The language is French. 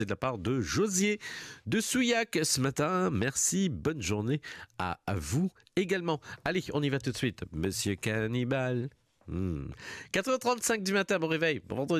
C'est de la part de Josier de Souillac ce matin. Merci, bonne journée à vous également. Allez, on y va tout de suite. Monsieur Cannibal. 4h35 du matin, bon réveil. Bon vendredi.